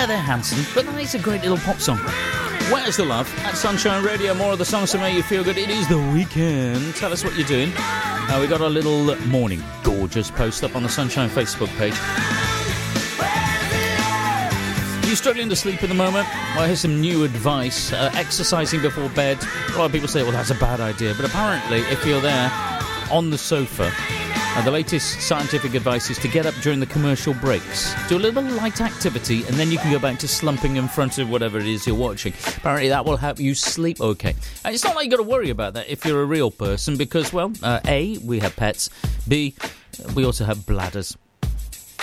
Yeah, they're handsome, but that is a great little pop song. Where's the love? At Sunshine Radio, more of the songs that make you feel good. It is the weekend. Tell us what you're doing. We got our little morning gorgeous post up on the Sunshine Facebook page. Are you struggling to sleep at the moment? Well, here's some new advice. Exercising before bed. A lot of people say, well, that's a bad idea. But apparently, if you're there on the sofa, the latest scientific advice is to get up during the commercial breaks. Do a little bit of light activity, and then you can go back to slumping in front of whatever it is you're watching. Apparently that will help you sleep okay. And it's not like you've got to worry about that if you're a real person, because, well, A, we have pets. B, we also have bladders.